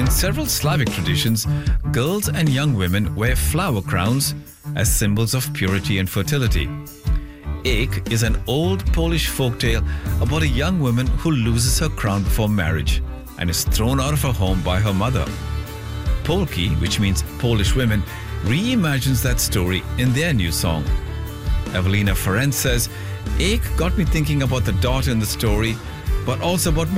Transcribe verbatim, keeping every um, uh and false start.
In several Slavic traditions, girls and young women wear flower crowns as symbols of purity and fertility. Ache is an old Polish folktale about a young woman who loses her crown before marriage and is thrown out of her home by her mother. Polki, which means Polish women, reimagines that story in their new song. Evelina Ferenc says, Ache got me thinking about the daughter in the story, but also about